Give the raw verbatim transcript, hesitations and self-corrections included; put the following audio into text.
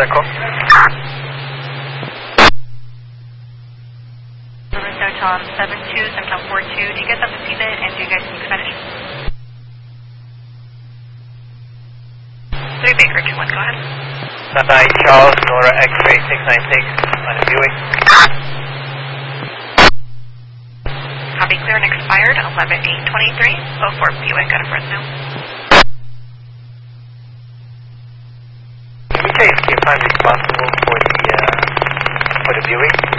that call? Tom seven two, Centom four two. Do you guys have the C V I T and do you guys speak Spanish? three Baker two one, go ahead. Santa Charles, Nora X-ray six nine six, on a Buick. Copy, clear and expired, eleven eight twenty-three, oh four Buick out of Fresno. Can you say if I'm responsible for the, uh, for the Buick?